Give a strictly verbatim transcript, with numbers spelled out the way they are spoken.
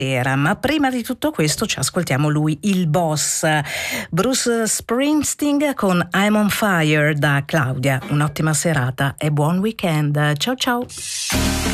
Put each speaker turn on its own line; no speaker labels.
Era, ma prima di tutto questo ci ascoltiamo lui, il boss, Bruce Springsteen con I'm on Fire da Claudia. Un'ottima serata e buon weekend. Ciao ciao.